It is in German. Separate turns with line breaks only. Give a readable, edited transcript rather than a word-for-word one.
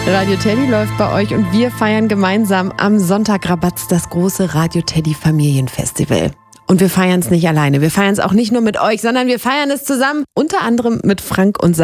Radio Teddy läuft bei euch und wir feiern gemeinsam am Sonntag Rabatz das große Radio Teddy Familienfestival. Und wir feiern es nicht alleine. Wir feiern es auch nicht nur mit euch, sondern wir feiern es zusammen, unter anderem mit Frank und